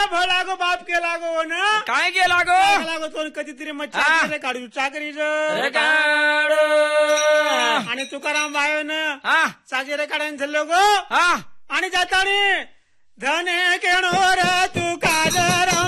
भला गो बाप केला गो ना काय गेला गो लागो तो कधीतरी मच्छा काढू चाकरीच आणि तुकाराम बायो ना चाकरी काढायला झालो गो आणि जातानी धने केणो रे तू काजर